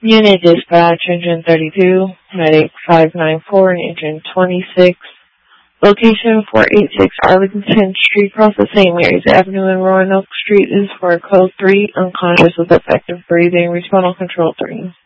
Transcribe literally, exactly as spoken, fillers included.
Unit Dispatch, Engine thirty-two, Medic five nine four, Engine twenty-six. Location four eighty-six Arlington Street, across the Saint Mary's Avenue in Roanoke Street is for Code three, unconscious with effective breathing, respond on Control three.